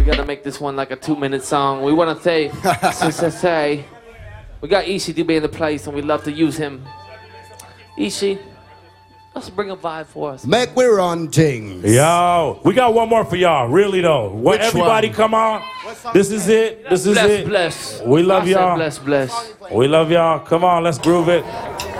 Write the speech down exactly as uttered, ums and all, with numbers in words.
gotta make this one like a two-minute song. We want to say, say, we got Ishi to be in the place, and we love to use him. Ishi, let's bring a vibe for us. Make we run things. Yo, we got one more for y'all, really though. What, Which everybody one? come on. This is it. This is Bless, it. bless. We love I said y'all. Bless, bless. We love y'all. Come on, let's groove it.